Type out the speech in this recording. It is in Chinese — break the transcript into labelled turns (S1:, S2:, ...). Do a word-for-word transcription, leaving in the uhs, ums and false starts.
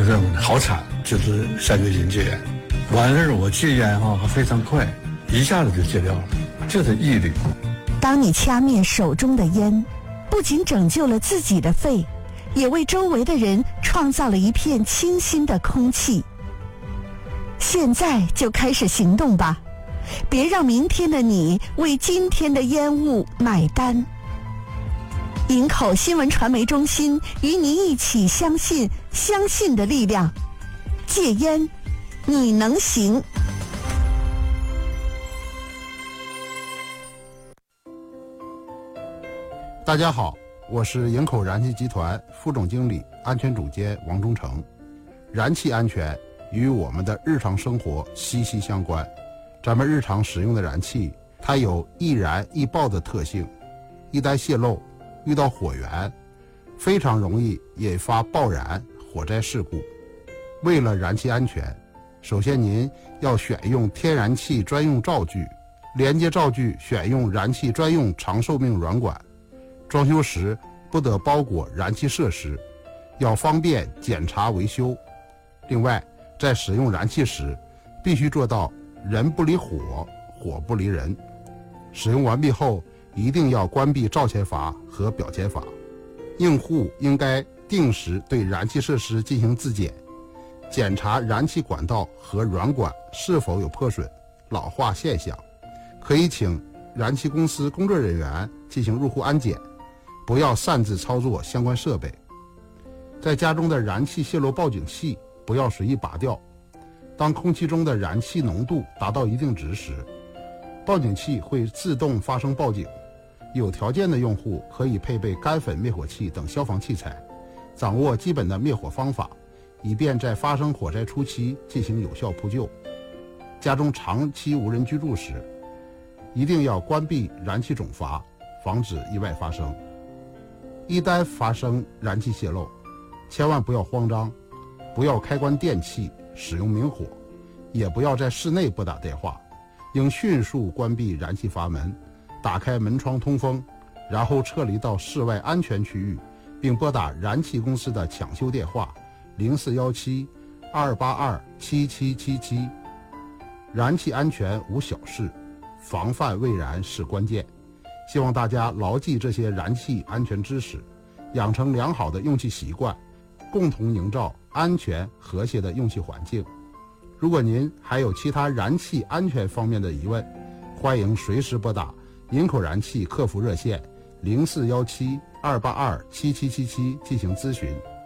S1: 任务好惨，就是三月型戒烟。完事儿我戒烟哈还非常快，一下子就戒掉了，就是毅力。
S2: 当你掐灭手中的烟，不仅拯救了自己的肺，也为周围的人创造了一片清新的空气。现在就开始行动吧，别让明天的你为今天的烟雾买单。营口新闻传媒中心与你一起相信相信的力量，戒烟你能行。
S3: 大家好，我是营口燃气集团副总经理、安全总监王忠成。燃气安全与我们的日常生活息息相关。咱们日常使用的燃气，它有易燃易爆的特性，一旦泄漏，遇到火源，非常容易引发爆燃、火灾事故。为了燃气安全，首先您要选用天然气专用灶具，连接灶具选用燃气专用长寿命软管。装修时不得包裹燃气设施，要方便检查维修。另外，在使用燃气时，必须做到人不离火，火不离人。使用完毕后，一定要关闭灶前阀和表前阀。用户应该定时对燃气设施进行自检，检查燃气管道和软管是否有破损、老化现象，可以请燃气公司工作人员进行入户安检，不要擅自操作相关设备。在家中的燃气泄漏报警器不要随意拔掉，当空气中的燃气浓度达到一定值时，报警器会自动发生报警。有条件的用户可以配备干粉灭火器等消防器材，掌握基本的灭火方法，以便在发生火灾初期进行有效扑救。家中长期无人居住时，一定要关闭燃气总阀，防止意外发生。一旦发生燃气泄漏，千万不要慌张，不要开关电器使用明火，也不要在室内拨打电话，应迅速关闭燃气阀门，打开门窗通风，然后撤离到室外安全区域，并拨打燃气公司的抢修电话零四一七二八二七七七七。燃气安全无小事，防范未然是关键。希望大家牢记这些燃气安全知识，养成良好的用气习惯，共同营造安全和谐的用气环境。如果您还有其他燃气安全方面的疑问，欢迎随时拨打营口燃气客服热线零四一七二八二七七七七进行咨询。